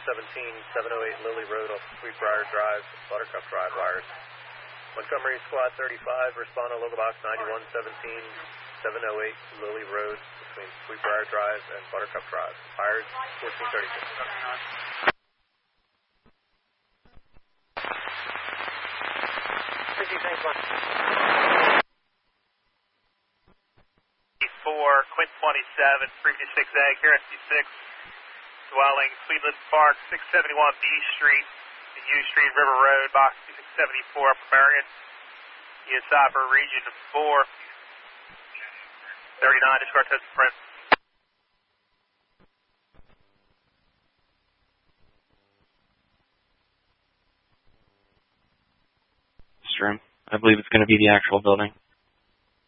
708 Lily Road off Sweetbriar Drive, Buttercup Drive wires. Montgomery Squad 35, respond to local box 9117, 708 Lily Road between Sweetbriar Drive and Buttercup Drive. Wires 1436. 4, Quint 27, previous 6A, QRST 6, dwelling, Sweetlands Park, 671 B Street, U Street, River Road, box 674, Upper Marion, ESI for region 4, 39, discard test print. Room. I believe it's going to be the actual building.